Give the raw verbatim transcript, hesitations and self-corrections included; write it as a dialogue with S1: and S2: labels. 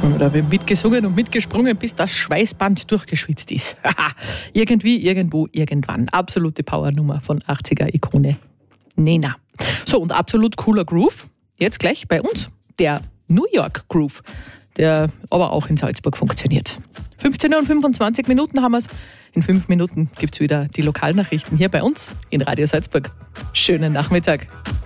S1: Oder mitgesungen und mitgesprungen, bis das Schweißband durchgeschwitzt ist. Irgendwie, irgendwo, irgendwann. Absolute Powernummer von achtziger-Ikone Nena. So, und absolut cooler Groove. Jetzt gleich bei uns. Der New York Groove, der aber auch in Salzburg funktioniert. fünfzehn Uhr und fünfundzwanzig Minuten haben wir es. In fünf Minuten gibt es wieder die Lokalnachrichten hier bei uns in Radio Salzburg. Schönen Nachmittag.